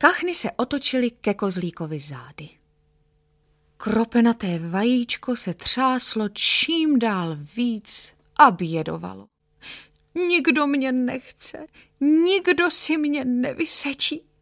Kachny se otočily ke kozlíkovi zády. Kropenaté vajíčko se třáslo čím dál víc a bědovalo. Nikdo mě nechce, nikdo si mě nevysečí.